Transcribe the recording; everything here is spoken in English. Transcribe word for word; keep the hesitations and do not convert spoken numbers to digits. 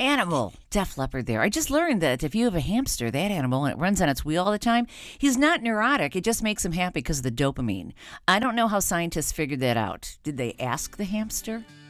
animal, Def Leppard there. I just learned that if you have a hamster, that animal, and it runs on its wheel all the time, he's not neurotic. It just makes him happy because of the dopamine. I don't know how scientists figured that out. Did they ask the hamster?